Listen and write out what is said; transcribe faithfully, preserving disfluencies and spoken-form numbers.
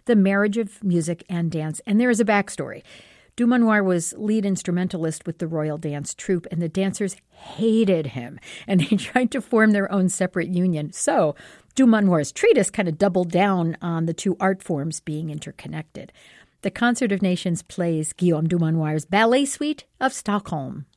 The Marriage of Music and Dance. And there is a backstory. Dumanoir was lead instrumentalist with the Royal Dance Troupe, and the dancers hated him, and they tried to form their own separate union. So Dumanoir's treatise kind of doubled down on the two art forms being interconnected. The Concert of Nations plays Guillaume Dumanoir's Ballet Suite of Stockholm.